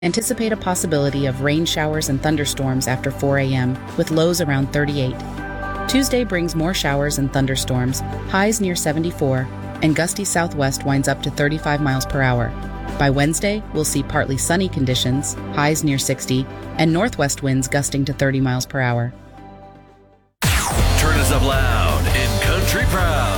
Anticipate a possibility of rain showers and thunderstorms after 4 a.m., with lows around 38. Tuesday brings more showers and thunderstorms, highs near 74, and gusty southwest winds up to 35 miles per hour. By Wednesday, we'll see partly sunny conditions, highs near 60, and northwest winds gusting to 30 miles per hour. Turn us up loud in Country Proud.